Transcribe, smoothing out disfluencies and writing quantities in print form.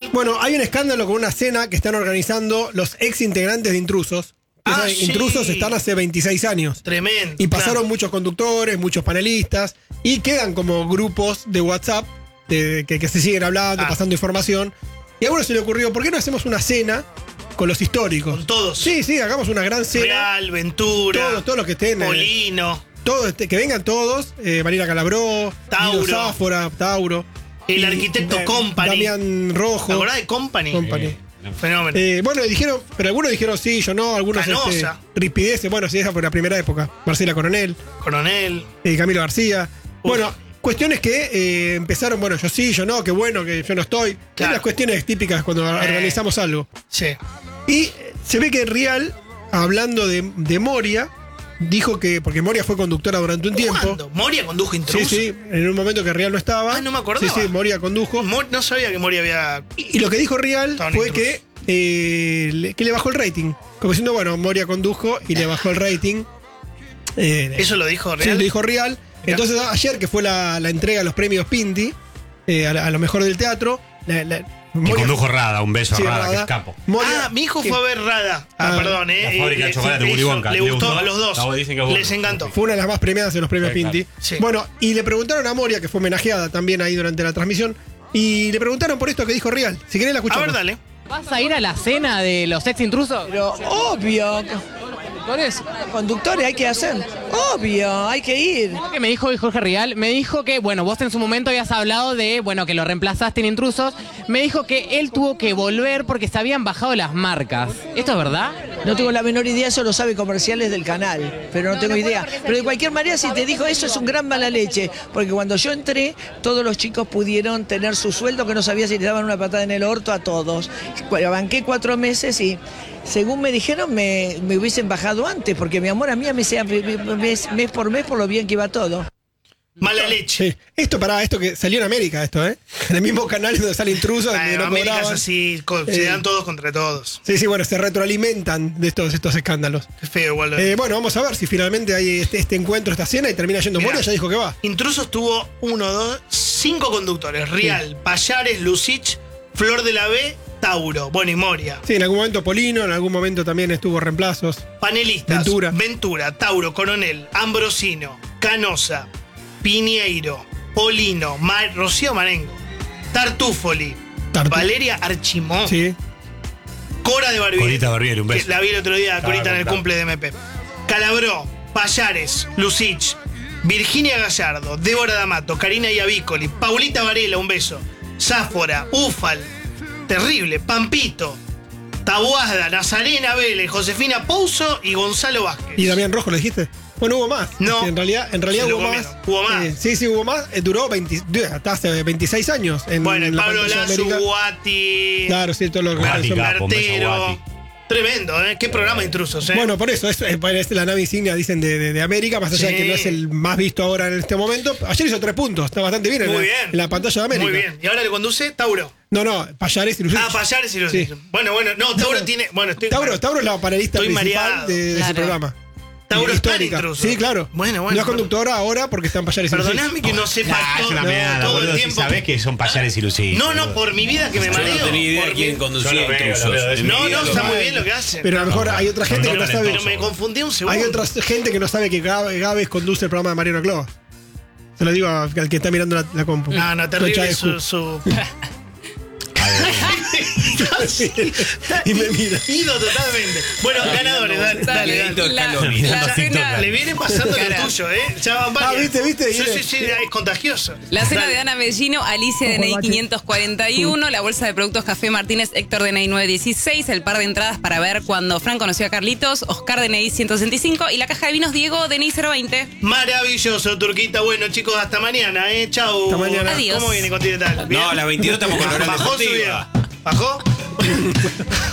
Bueno, hay un escándalo con una cena que están organizando los ex integrantes de Intrusos. Sí. Intrusos están hace 26 años. Tremendo. Y pasaron claro. muchos conductores, muchos panelistas, y quedan como grupos de WhatsApp que se siguen hablando, pasando información. Y a uno se le ocurrió, ¿por qué no hacemos una cena con los históricos? Con todos. Sí, hagamos una gran cena. Real, Ventura. Todos los que estén. Molino. Que vengan todos. Marina Calabró, Tauro. Guido Sáfora, Tauro. El arquitecto Company. Damián Rojo. ¿Te acordás de Company? Fenómeno. Bueno, dijeron, pero algunos dijeron sí, yo no, algunos Canosa. rispideces. Bueno, sí, esa fue la primera época. Marcela Coronel, Camilo García. Bueno, cuestiones que empezaron, bueno, yo sí, yo no, qué bueno, que yo no estoy. Claro. Las cuestiones típicas cuando organizamos algo. Sí. Y se ve que Rial, hablando de Moria, dijo que, porque Moria fue conductora durante un tiempo. ¿Cuándo? ¿Moria condujo Intrusos? Sí, en un momento que Rial no estaba. Ah, no me acordaba. Sí, Moria condujo. No sabía que Moria había... Y lo que dijo Rial fue Intrusos. que le bajó el rating. Como diciendo, bueno, Moria condujo y le bajó el rating. ¿Eso lo dijo Rial? Sí, lo dijo Rial. Mirá. Entonces, ayer que fue la entrega de los premios Pinti, a lo mejor del teatro, Y condujo Rada, un beso a Sí, Rada, Rada. que es capo. Moria- Mi hijo fue a ver Rada. Perdón, La fábrica de chocolate de Willy Wonka. Le ¿Le gustó gustó? a los dos. No, dicen que es bueno. Les encantó. Fue una de las más premiadas en los premios Sí, Pinti. claro. Sí. Bueno, y le preguntaron a Moria, que fue homenajeada también ahí durante la transmisión, y le preguntaron por esto que dijo Rial. Si querés la A escuchamos. ver, dale. ¿Vas a ir a la cena de los ex intrusos? Pero obvio, conductores hay que hacer. Obvio, hay que ir. Lo que me dijo hoy Jorge Rial, me dijo que, bueno, vos en su momento habías hablado de, bueno, que lo reemplazaste en Intrusos. Me dijo que él tuvo que volver porque se habían bajado las marcas. ¿Esto es verdad? No tengo la menor idea, eso lo sabe comerciales del canal, pero no tengo idea. Pero de cualquier manera, si te dijo eso, es un gran mala leche, porque cuando yo entré, todos los chicos pudieron tener su sueldo, que no sabía si les daban una patada en el orto a todos. Banqué 4 meses y, según me dijeron, me hubiesen bajado antes, porque mi amor a mí me sea mes por mes por lo bien que iba todo. Mala leche. Sí. Esto que salió en América, en el mismo canal donde sale Intrusos, donde no América es cobraban. así, se dan todos contra todos. Sí, bueno, se retroalimentan de estos escándalos. Es feo igual. Bueno, vamos a ver si finalmente hay este encuentro, esta cena, y termina yendo Mirá. Moria, ya dijo que va. Intrusos tuvo 5 conductores. Rial, Payares, Lucich, Flor de la B, Tauro. Bueno, y Moria. Sí, en algún momento Polino, en algún momento también estuvo reemplazos. Panelistas. Ventura. Tauro, Coronel, Ambrosino, Canosa, Piñeiro, Polino, Rocío Marengo, Tartufoli, Valeria Archimón, Sí. Cora de Barbieri. Corita Barbieri, un beso. Que la vi el otro día, Corita, en el claro. cumple de MP. Calabró, Payares, Lucich, Virginia Gallardo, Débora D'Amato, Karina Iavicoli, Paulita Varela, un beso. Sáfora, Ufal, terrible, Pampito, Tabuada, Nazarena Vélez, Josefina Pouso y Gonzalo Vázquez. ¿Y Damián Rojo, le dijiste? Bueno, hubo más. No. En realidad Se lo hubo comieron. más. Hubo más. Sí, hubo más. Duró hasta hace 26 años. Bueno, el la Pablo pantalla Lazo, América. Guati, Claro, sí, todo lo que Guati, son- capo, un beso, Martero. Guati. Tremendo, ¿eh? Qué programa de Intrusos, ¿eh? Bueno, por eso, es la nave insignia, dicen, de América, más allá de que no es el más visto ahora en este momento. Ayer hizo 3 puntos, está bastante bien, Muy bien. En la pantalla de América. Muy bien. ¿Y ahora le conduce Tauro? No, Payares y Lucich. Payares y los. Sí. Bueno, no, Tauro tiene. Bueno, Tauro es la panelista Estoy principal mareado. de ese Claro. programa. Tauro está en Histórica. Intrusos. Sí, claro. Bueno. No es conductora ahora porque están Payares y Lucich. Perdoname que no sepa Es una meada, todo el boludo. Si tiempo. sabés que son Payares y Lucich. No, por mi vida que me Yo mareo. no tenía idea Por de quién mi- conducía Yo lo veo, Intrusos. lo veo, En mi No, vida lo está vi. muy bien lo que hacen. Pero a lo mejor hay otra gente que no sabe. Pero me confundí un segundo. Hay otra gente que no sabe que Gávez conduce el programa de Mariano Clova. Se lo digo al que está mirando la compu. No, terrible Chávez su... Y me mira. Ido totalmente. Bueno, ganadores, dale. Videito de La- Scaloni. la cena- Le viene pasando Cara. lo tuyo, ¿eh? Ya van varias. ¿viste? Sí, es contagioso. La cena Dale. de Ana Bellino, Alicia DNI 541, la bolsa de productos Café Martínez, Héctor DNI 916, el par de entradas para ver cuando Fran conoció a Carlitos, Oscar DNI 165 y la caja de vinos Diego DNI 020. Maravilloso, Turquita. Bueno, chicos, hasta mañana, ¿eh? Chau. Hasta mañana. Adiós. ¿Cómo viene Continental? ¿Bien? No, a las 22 estamos con la hora ¿Bajó, deportiva. subía? ¿Bajó?